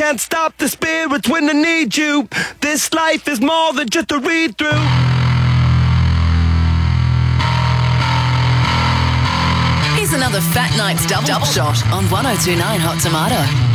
can't stop the spirits when they need you. This life is more than just a read-through. Here's another Fat Nights double shot on 102.9 Hot Tomato.